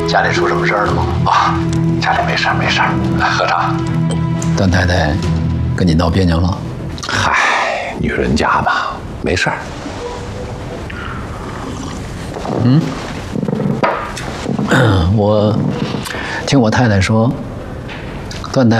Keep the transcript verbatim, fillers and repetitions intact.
家里出什么事儿了吗？ 啊，家里没事儿没事儿。科长， 段太太跟你闹别扭了？ 嗨，女人家嘛，没事儿。 嗯，我听我太太说，段太